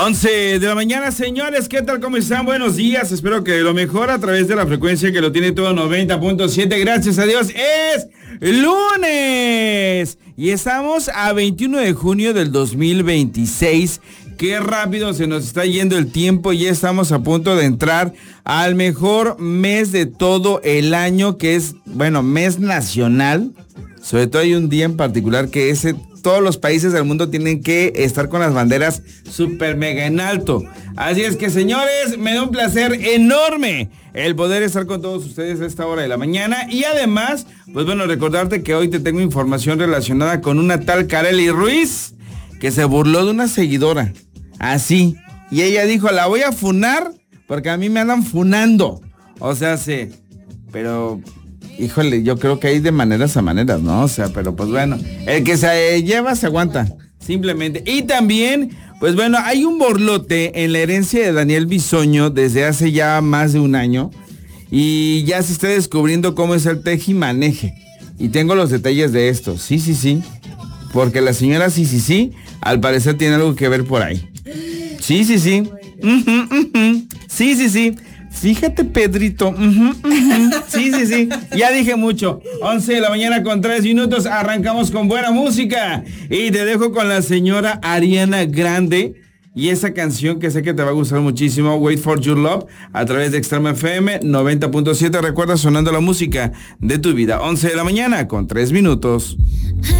11 de la mañana, señores, ¿qué tal? ¿Cómo están? Buenos días, espero que lo mejor a través de la frecuencia que lo tiene todo 90.7, gracias a Dios, es lunes y estamos a 21 de junio del 2026, qué rápido se nos está yendo el tiempo, ya estamos a punto de entrar al mejor mes de todo el año, que es, bueno, mes nacional, sobre todo hay un día en particular que ese... Todos los países del mundo tienen que estar con las banderas súper mega en alto. Así es que, señores, me da un placer enorme el poder estar con todos ustedes a esta hora de la mañana. Y además, pues bueno, recordarte que hoy te tengo información relacionada con una tal Karely Ruiz que se burló de una seguidora. Así. Y ella dijo, la voy a funar porque a mí me andan funando. O sea, sí. Pero... híjole, yo creo que hay de maneras a maneras, ¿no? O sea, pero pues bueno, el que se lleva se aguanta, simplemente. Y también, pues bueno, hay un borlote en la herencia de Daniel Bisoño desde hace ya más de un año y ya se está descubriendo cómo es el tejimaneje. Y tengo los detalles de esto, sí, porque la señora sí, al parecer tiene algo que ver por ahí. Sí. Sí. Fíjate, Pedrito. Sí. Ya dije mucho. 11 de la mañana con 3 minutos. Arrancamos con buena música. Y te dejo con la señora Ariana Grande. Y esa canción que sé que te va a gustar muchísimo, Wait for Your Love, a través de Extreme FM 90.7. Recuerda, sonando la música de tu vida. 11 de la mañana con 3 minutos.